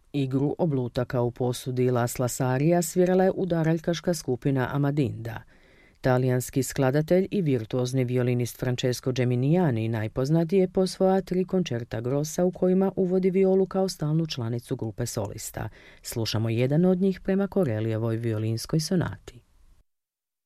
Igru oblutaka u posudi Lasla Sarija svirala je udaraljkaška skupina Amadinda. Talijanski skladatelj i virtuozni violinist Francesco Geminiani najpoznatiji je po svoja 3 koncerta grossa u kojima uvodi violu kao stalnu članicu grupe solista. Slušamo jedan od njih prema Corellijevoj violinskoj sonati.